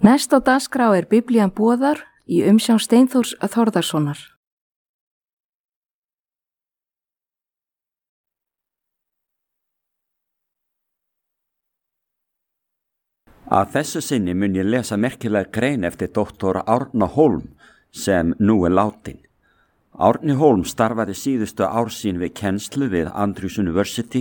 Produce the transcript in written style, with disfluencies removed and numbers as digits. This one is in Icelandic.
Næst á dagskrá Biblían boðar í umsjón Steinþórs Þórðarsonar. Að þessu sinni mun ég lesa merkilega grein eftir doktor Árna Hólm sem nú látin. Árni Hólm starfaði síðustu ár sín við kennslu við Andrews University